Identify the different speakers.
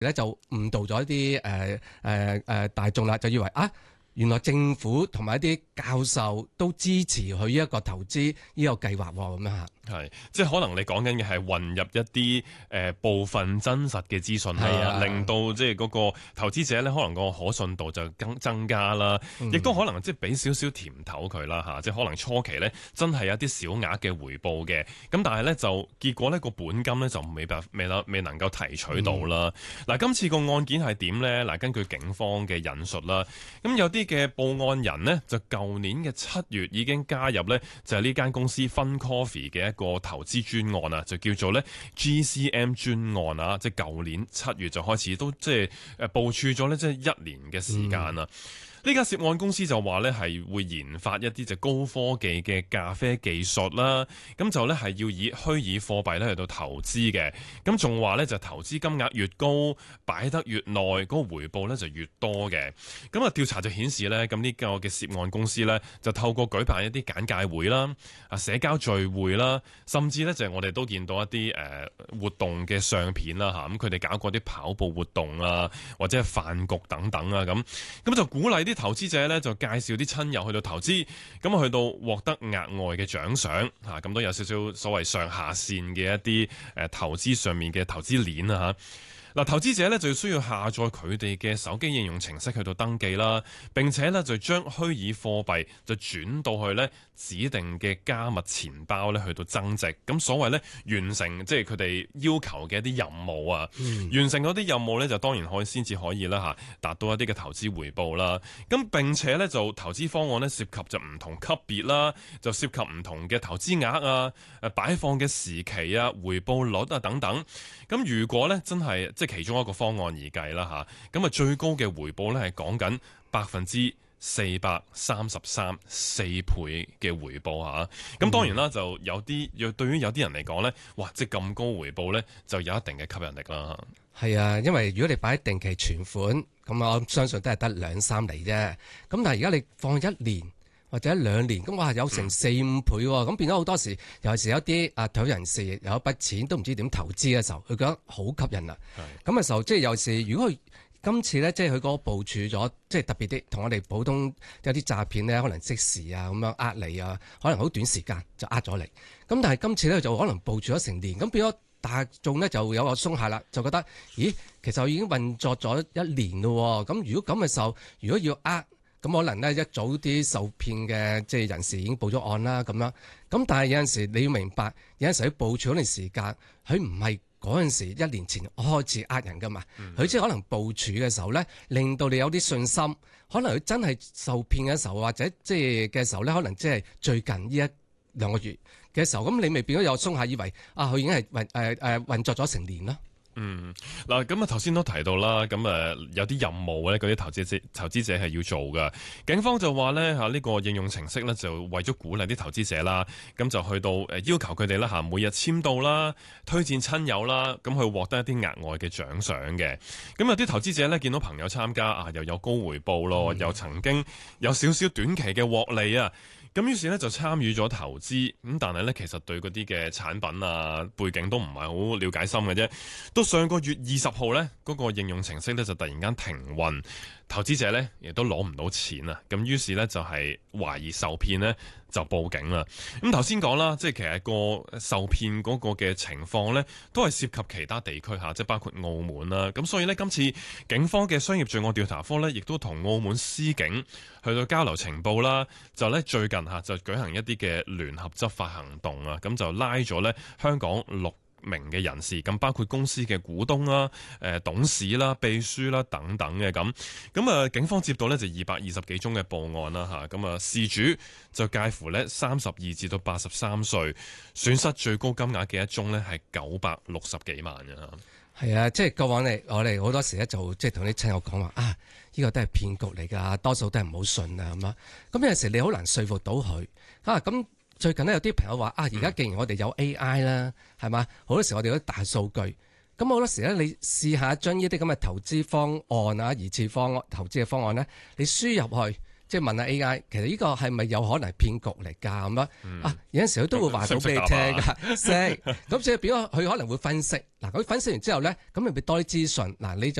Speaker 1: 咧就誤導咗一啲大眾啦，就以為原來政府同埋一啲教授都支持佢呢一個投資呢個計劃咁樣嚇。
Speaker 2: 係，即係可能你講緊嘅係混入一啲部分真實嘅資訊啦，令到即係嗰個投資者咧，可能個可信度就更增加啦，亦都可能即係俾少少甜頭佢啦嚇，即係可能初期咧真係有啲小額嘅回報嘅，咁但係咧就結果咧個本金咧就未能夠提取到啦。嗱，今次個案件係點咧？嗱，根據警方嘅引述啦，咁有啲嘅報案人呢，就舊年嘅7月已經加入咧，就係呢間公司 Fun Coffee 嘅一個投資專案啊，就叫做咧 GCM 專案啊，即係舊年7月就開始都即係部署咗咧，即係1年嘅時間啊。呢間涉案公司就話咧係會研發一啲就高科技嘅咖啡技術啦，咁就咧係要以虛擬貨幣咧去到投資嘅，咁仲話咧就投資金額越高，擺得越耐，嗰個回報咧就越多嘅。咁調查就顯示咧，咁呢個嘅涉案公司咧就透過舉辦一啲簡介會啦、社交聚會啦，甚至咧就係我哋都見到一啲活動嘅相片啦嚇，咁佢哋搞過啲跑步活動啊，或者係飯局等等啊，咁就鼓勵啲投資者咧就介紹啲親友去到投資，咁去到獲得額外嘅獎賞嚇，咁都有少少所謂上下線嘅一啲投資上面嘅投資鏈啊嚇。嗱，投資者咧就需要下載佢哋嘅手機應用程式去到登記啦，並且咧就將虛擬貨幣就轉到去咧指定嘅加密錢包咧去到增值。咁所謂咧完成即係佢哋要求嘅一啲任務啊，完成嗰啲任務咧就當然先至可以啦嚇，達到一啲嘅投資回報啦。咁並且咧就投資方案咧涉及就唔同級別啦，就涉及唔同嘅投資額啊、擺放嘅時期啊、回報率啊等等。咁如果咧真係即係其中一個方案而計啦嚇，咁最高嘅回報咧係講緊433%，四倍嘅回報嚇。咁當然啦，就對於有啲人嚟講咧，哇！即係咁高回報咧，就有一定嘅吸引力啦。
Speaker 1: 係啊，因為如果你擺定期存款，咁我相信都係得2-3厘啫。咁但係而家你放1年或者2年，咁哇有成4-5倍喎，咁變咗好多時，尤其是有啲退休人士有一筆錢都唔知點投資嘅時候，佢覺得好吸引啦。咁嘅時候，即係有時如果佢今次咧，即係佢嗰個部署咗，即係特別啲同我哋普通有啲詐騙咧，可能即時啊咁樣呃你啊，可能好短時間就呃咗你。咁但係今次咧就可能部署咗成年，咁變咗大眾咧就有個鬆懈啦，就覺得咦，其實我已經運作咗1年咯。咁如果咁嘅時候，如果要咁可能咧一早啲受騙嘅即係人士已經報咗案啦咁樣。咁但係有陣時你要明白，有陣時佢部署嗰段時間，佢唔係嗰陣時1年前開始呃人噶嘛。佢即係可能部署嘅時候咧，令到你有啲信心。可能佢真係受騙嘅時候，或者即係嘅時候咧，可能即係最近呢1-2個月嘅時候，咁你咪變咗有鬆懈，以為佢已經係運作咗成年啦。
Speaker 2: 嗱，咁頭先都提到啦，咁有啲任務咧，嗰啲投資者係要做噶。警方就話咧呢個應用程式咧就為咗鼓勵啲投資者啦，咁就去到要求佢哋啦每日簽到啦，推薦親友啦，咁去獲得一啲額外嘅獎賞嘅。咁有啲投資者咧見到朋友參加又有高回報咯，又曾經有少少短期嘅獲利啊。咁於是咧就參與咗投資，咁但係咧其實對嗰啲嘅產品啊背景都唔係好了解深嘅啫。到上個月20號咧，嗰個應用程式咧就突然間停運，投資者咧亦都攞唔到錢啊。咁於是咧就係懷疑受騙咧，就報警啦。咁頭先講啦，即係其實個受騙嗰個嘅情況咧，都係涉及其他地區即係包括澳門啦。咁所以咧，今次警方嘅商業罪案調查科咧，亦都同澳門司警去到交流情報啦。就咧最近就舉行一啲嘅聯合執法行動啊，咁就拉咗咧香港6名嘅人士，咁包括公司嘅股東啦、董事啦、秘書啦等等嘅咁警方接到咧就220幾宗嘅報案啦咁事主就介乎咧32至到83歲，損失最高金額嘅一宗咧係960幾萬嘅。
Speaker 1: 係啊，即係過往我哋好多時咧就即係同啲親友講話呢個都係騙局嚟㗎，多數都係唔好信啊咁樣。咁有陣時你好難說服到佢咁。最近呢，有啲朋友話而家既然我哋有 AI 啦，係嘛？好多時我哋有啲大數據，咁好多時咧，你試下將呢啲咁嘅投資方案疑似投資嘅方案咧，你輸入去即係問下 AI，其實呢個係咪有可能係騙局嚟㗎咁樣？有陣時佢都會話到俾你聽㗎，識咁所以變咗佢可能會分析。嗱，佢分析完之後咧，咁咪俾多啲資訊。嗱，你就